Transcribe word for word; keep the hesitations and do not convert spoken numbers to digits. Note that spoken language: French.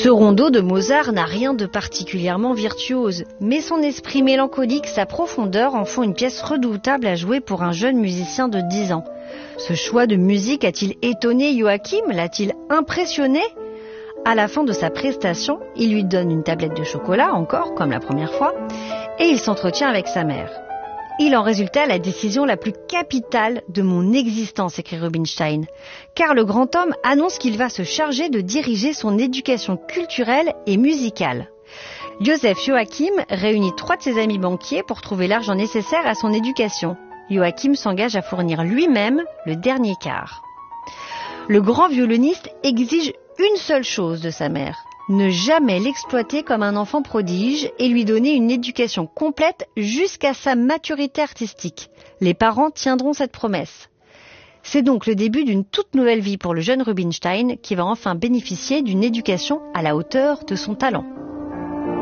Ce rondo de Mozart n'a rien de particulièrement virtuose, mais son esprit mélancolique, sa profondeur en font une pièce redoutable à jouer pour un jeune musicien de dix ans. Ce choix de musique a-t-il étonné Joachim? L'a-t-il impressionné? À la fin de sa prestation, il lui donne une tablette de chocolat, encore, comme la première fois, et il s'entretient avec sa mère. Il en résulta la décision la plus capitale de mon existence, écrit Rubinstein, car le grand homme annonce qu'il va se charger de diriger son éducation culturelle et musicale. Joseph Joachim réunit trois de ses amis banquiers pour trouver l'argent nécessaire à son éducation. Joachim s'engage à fournir lui-même le dernier quart. Le grand violoniste exige une seule chose de sa mère: ne jamais l'exploiter comme un enfant prodige et lui donner une éducation complète jusqu'à sa maturité artistique. Les parents tiendront cette promesse. C'est donc le début d'une toute nouvelle vie pour le jeune Rubinstein qui va enfin bénéficier d'une éducation à la hauteur de son talent.